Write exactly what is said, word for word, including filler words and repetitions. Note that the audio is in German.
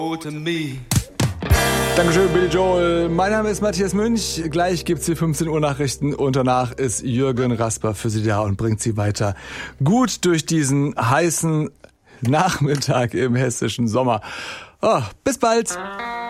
Dankeschön, Billy Joel. Mein Name ist Matthias Münch. Gleich gibt's die fünfzehn Uhr Nachrichten und danach ist Jürgen Rasper für Sie da und bringt Sie weiter gut durch diesen heißen Nachmittag im hessischen Sommer. Oh, bis bald.